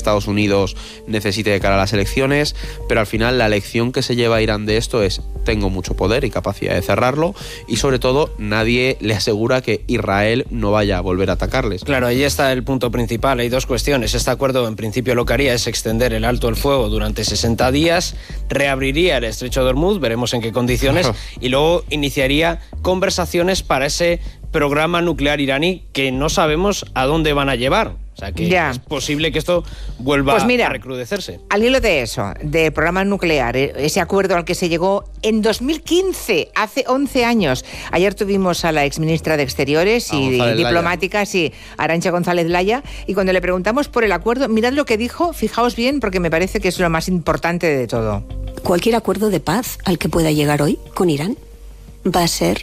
Estados Unidos necesite de cara a las elecciones, pero al final la lección que se lleva Irán de esto es: tengo mucho poder y capacidad de cerrarlo, y sobre todo nadie le asegura que Israel no vaya a volver a atacarles. Claro, ahí está el punto principal. Hay dos cuestiones. Este acuerdo en principio lo que haría es extender el alto el fuego durante 60 días, reabriría el estrecho de Hormuz, veremos en qué condiciones, y luego iniciaría conversaciones para ese programa nuclear iraní que no sabemos a dónde van a llevar. O sea, que es posible que esto vuelva a recrudecerse. Al hilo de eso, del programa nuclear, ese acuerdo al que se llegó en 2015, hace 11 años. Ayer tuvimos a la exministra de Exteriores y diplomática, Arantxa González Laya, y cuando le preguntamos por el acuerdo, mirad lo que dijo, fijaos bien, porque me parece que es lo más importante de todo. Cualquier acuerdo de paz al que pueda llegar hoy con Irán va a ser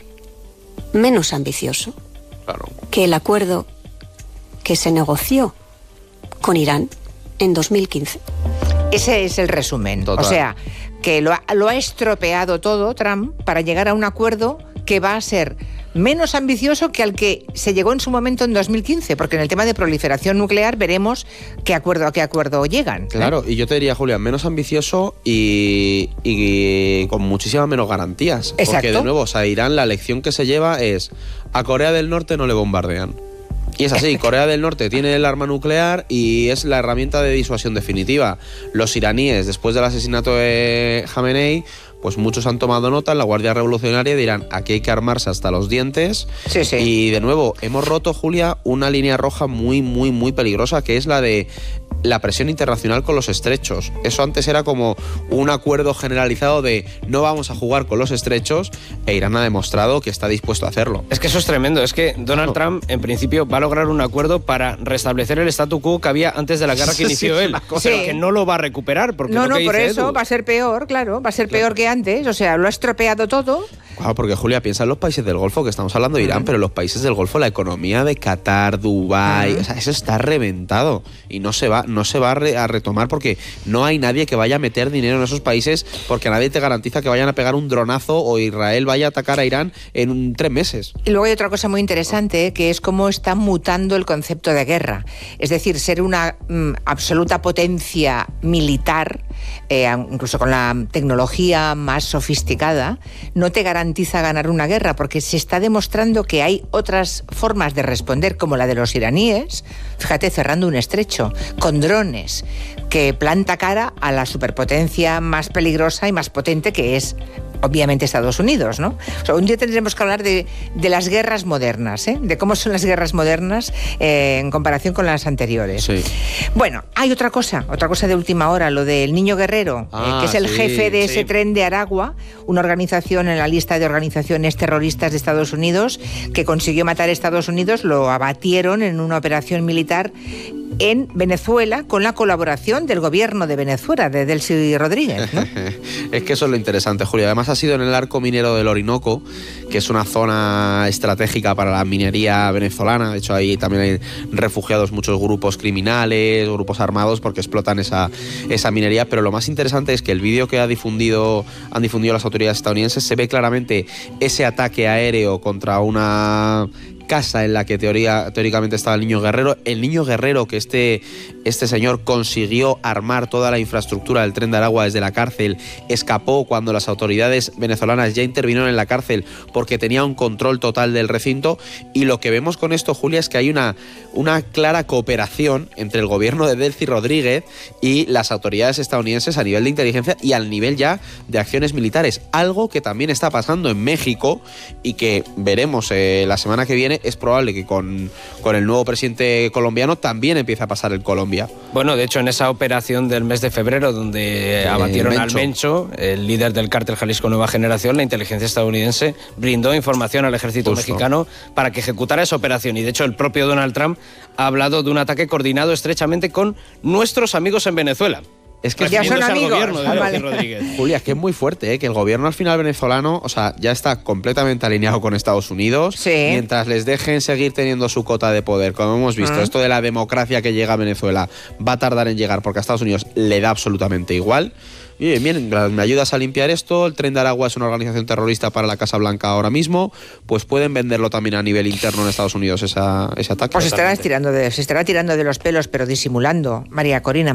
menos ambicioso que el acuerdo que se negoció con Irán en 2015. Ese es el resumen. Total. O sea, que lo ha estropeado todo Trump para llegar a un acuerdo que va a ser menos ambicioso que al que se llegó en su momento en 2015, porque en el tema de proliferación nuclear veremos a qué acuerdo llegan. Claro, y yo te diría, Julia, menos ambicioso y con muchísimas menos garantías. Exacto. Porque de nuevo, o sea, Irán, la lección que se lleva es: a Corea del Norte no le bombardean. Y es así, Corea del Norte tiene el arma nuclear y es la herramienta de disuasión definitiva. Los iraníes, después del asesinato de Jamenei, pues muchos han tomado nota en la Guardia Revolucionaria y dirán: aquí hay que armarse hasta los dientes. Sí. Y de nuevo, hemos roto, Julia, una línea roja muy, muy, muy peligrosa, que es la de la presión internacional con los estrechos. Eso antes era como un acuerdo generalizado de no vamos a jugar con los estrechos, e Irán ha demostrado que está dispuesto a hacerlo. Es que eso es tremendo. Es que Donald Trump, en principio, va a lograr un acuerdo para restablecer el statu quo que había antes de la guerra que inició él. Pero que no lo va a recuperar. Porque no, por eso va a ser peor, claro. Va a ser peor que antes. O sea, lo ha estropeado todo. Claro, porque Julia, piensa en los países del Golfo, que estamos hablando de Irán, pero en los países del Golfo, la economía de Qatar, Dubái, o sea, eso está reventado y no se va a retomar, porque no hay nadie que vaya a meter dinero en esos países, porque nadie te garantiza que vayan a pegar un dronazo o Israel vaya a atacar a Irán en 3 meses. Y luego hay otra cosa muy interesante, que es cómo está mutando el concepto de guerra. Es decir, ser una absoluta potencia militar, incluso con la tecnología más sofisticada, no te garantiza ganar una guerra, porque se está demostrando que hay otras formas de responder, como la de los iraníes, fíjate, cerrando un estrecho, con drones, que planta cara a la superpotencia más peligrosa y más potente, que es obviamente Estados Unidos, ¿no? O sea, un día tendremos que hablar de las guerras modernas, de cómo son las guerras modernas en comparación con las anteriores. Sí. Bueno, hay otra cosa de última hora, lo del Niño Guerrero, que es el jefe de ese tren de Aragua, una organización en la lista de organizaciones terroristas de Estados Unidos, que consiguió matar a Estados Unidos, lo abatieron en una operación militar en Venezuela con la colaboración del gobierno de Venezuela, de Delcy Rodríguez, ¿no? Es que eso es lo interesante, Julia. Además ha sido en el arco minero del Orinoco, que es una zona estratégica para la minería venezolana. De hecho, ahí también hay refugiados muchos grupos criminales, grupos armados, porque explotan esa minería. Pero lo más interesante es que el vídeo que han difundido las autoridades estadounidenses, se ve claramente ese ataque aéreo contra una casa en la que teóricamente estaba el Niño Guerrero. El Niño Guerrero, que este señor consiguió armar toda la infraestructura del tren de Aragua desde la cárcel, escapó cuando las autoridades venezolanas ya intervinieron en la cárcel porque tenía un control total del recinto. Y lo que vemos con esto, Julia, es que hay una clara cooperación entre el gobierno de Delcy Rodríguez y las autoridades estadounidenses a nivel de inteligencia y al nivel ya de acciones militares, algo que también está pasando en México y que veremos la semana que viene. Es probable que con el nuevo presidente colombiano también empiece a pasar en Colombia. Bueno, de hecho, en esa operación del mes de febrero, donde abatieron al Mencho, el líder del cártel Jalisco Nueva Generación, la inteligencia estadounidense brindó información al ejército mexicano para que ejecutara esa operación. Y de hecho, el propio Donald Trump ha hablado de un ataque coordinado estrechamente con nuestros amigos en Venezuela. Es que ya son amigos. Julia, es que es muy fuerte, que el gobierno al final venezolano, o sea, ya está completamente alineado con Estados Unidos. Sí. Mientras les dejen seguir teniendo su cota de poder, como hemos visto, esto de la democracia que llega a Venezuela va a tardar en llegar porque a Estados Unidos le da absolutamente igual. Y bien, me ayudas a limpiar esto. El Tren de Aragua es una organización terrorista para la Casa Blanca ahora mismo. Pues pueden venderlo también a nivel interno en Estados Unidos ese ataque. Pues se estará tirando de los pelos, pero disimulando. María Corina.